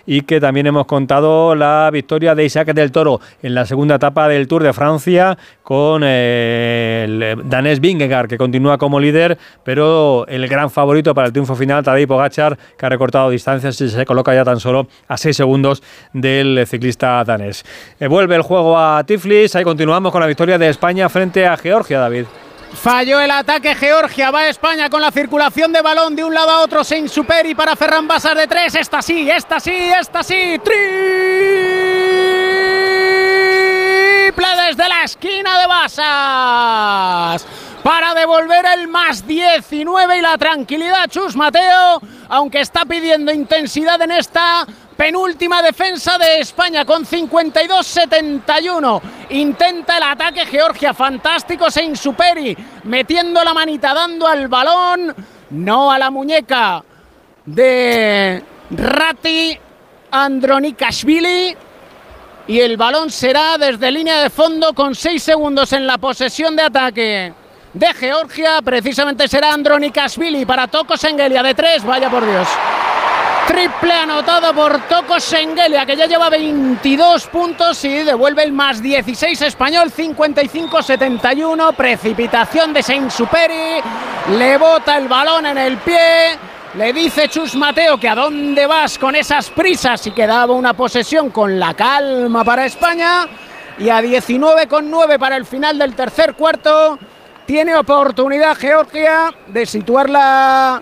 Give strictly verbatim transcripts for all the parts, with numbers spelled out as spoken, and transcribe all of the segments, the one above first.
y que también hemos contado la victoria de Isaac del Toro en la segunda etapa del Tour de Francia con eh, el danés Vingegaard, que continúa como líder, pero el gran favorito para el triunfo final, Tadej Pogačar, que ha recortado distancias y se coloca ya tan solo a seis segundos del ciclista danés. Eh, vuelve el juego a Tiflis, ahí continuamos con la victoria de España frente a Georgia, David. Falló el ataque Georgia, va España con la circulación de balón de un lado a otro, Saint-Supéry para Ferran Bassas de tres, esta sí, esta sí, esta sí, triple desde la esquina de Bassas para devolver el más diecinueve y la tranquilidad a Chus Mateo, aunque está pidiendo intensidad en esta penúltima defensa de España con cincuenta y dos setenta y uno. Intenta el ataque Georgia, fantástico Saint-Supéry, metiendo la manita, dando al balón, no a la muñeca de Rati Andronikashvili, y el balón será desde línea de fondo con seis segundos en la posesión de ataque de Georgia. Precisamente será Andronikashvili para Toko Shengelia de tres, vaya por Dios. Triple anotado por Toko Shengelia, que ya lleva veintidós puntos y devuelve el más dieciséis español, cincuenta y cinco setenta y uno. Precipitación de Saint-Supéry, le bota el balón en el pie, le dice Chus Mateo que a dónde vas con esas prisas, y quedaba una posesión con la calma para España. Y a diecinueve con nueve para el final del tercer cuarto tiene oportunidad Georgia de situar la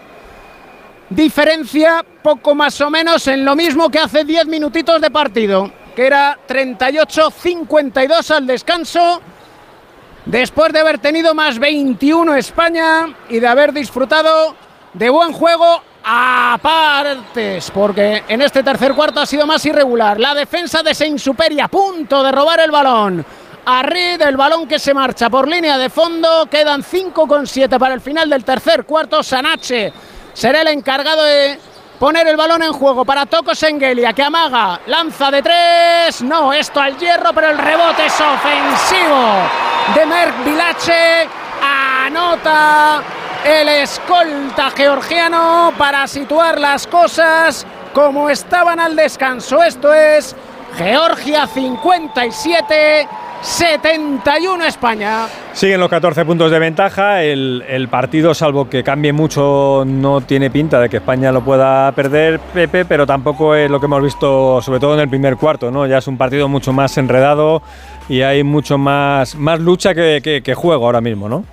diferencia poco más o menos en lo mismo que hace diez minutitos de partido, que era treinta y ocho cincuenta y dos al descanso, después de haber tenido más veintiuno España y de haber disfrutado de buen juego a partes, porque en este tercer cuarto ha sido más irregular. La defensa de Saint-Supéry a punto de robar el balón a Reed, el balón que se marcha por línea de fondo. Quedan cinco con siete para el final del tercer cuarto. Sanache será el encargado de poner el balón en juego para Toko Shengelia, que amaga, lanza de tres, no, esto al hierro, pero el rebote es ofensivo de Merk Vilace, anota el escolta georgiano para situar las cosas como estaban al descanso. Esto es Georgia cincuenta y siete setenta y uno España. Siguen los catorce puntos de ventaja. El, el partido, salvo que cambie mucho, no tiene pinta de que España lo pueda perder, Pepe, pero tampoco es lo que hemos visto, sobre todo en el primer cuarto, ¿no? Ya es un partido mucho más enredado y hay mucho más, más lucha que, que, que juego ahora mismo, ¿no?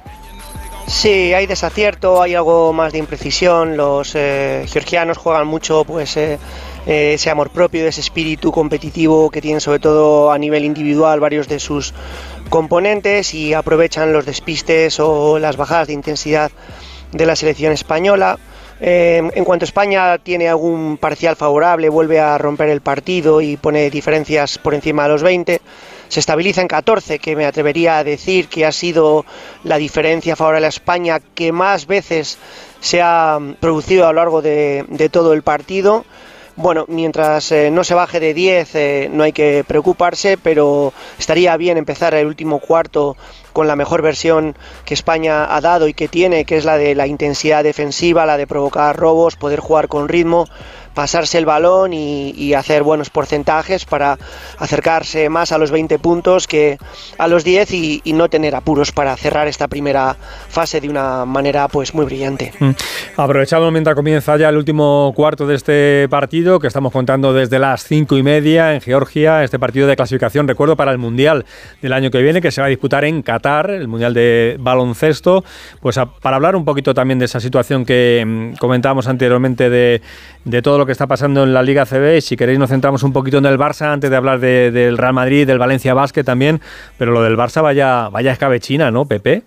Sí, hay desacierto, hay algo más de imprecisión. Los eh, georgianos juegan mucho, pues eh, eh, ese amor propio, ese espíritu competitivo que tienen sobre todo a nivel individual varios de sus componentes, y aprovechan los despistes o las bajadas de intensidad de la selección española. Eh, en cuanto España tiene algún parcial favorable, vuelve a romper el partido y pone diferencias por encima de los veinte. Se estabiliza en catorce, que me atrevería a decir que ha sido la diferencia favorable a España que más veces se ha producido a lo largo de, de todo el partido. Bueno, mientras eh, no se baje de diez eh, no hay que preocuparse, pero estaría bien empezar el último cuarto con la mejor versión que España ha dado y que tiene, que es la de la intensidad defensiva, la de provocar robos, poder jugar con ritmo, pasarse el balón y, y hacer buenos porcentajes para acercarse más a los veinte puntos que a los diez y, y no tener apuros para cerrar esta primera fase de una manera pues muy brillante. Mm. Aprovechamos mientras comienza ya el último cuarto de este partido, que estamos contando desde las cinco y media en Georgia, este partido de clasificación, recuerdo, para el Mundial del año que viene, que se va a disputar en Qatar, el Mundial de baloncesto. Pues a, para hablar un poquito también de esa situación que mm, comentábamos anteriormente de, de todo lo que está pasando en la Liga A C B. Si queréis nos centramos un poquito en el Barça antes de hablar de, del Real Madrid, del Valencia Basket también, pero lo del Barça vaya, vaya escabechina, ¿no, Pepe?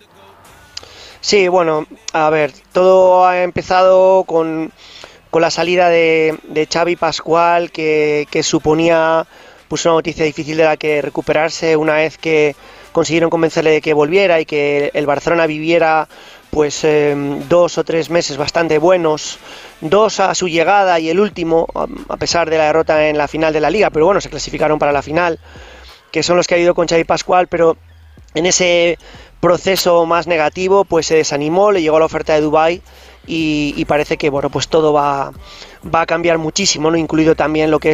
Sí, bueno, a ver, todo ha empezado con, con la salida de, de Xavi Pascual, que, que suponía pues una noticia difícil de la que recuperarse una vez que consiguieron convencerle de que volviera y que el Barcelona viviera pues eh, dos o tres meses bastante buenos, dos a su llegada y el último, a pesar de la derrota en la final de la Liga, pero bueno, se clasificaron para la final, que son los que ha ido con Xavi Pascual, pero en ese proceso más negativo pues se desanimó, le llegó la oferta de Dubái y, y parece que bueno, pues todo va, va a cambiar muchísimo, ¿no? Incluido también lo que es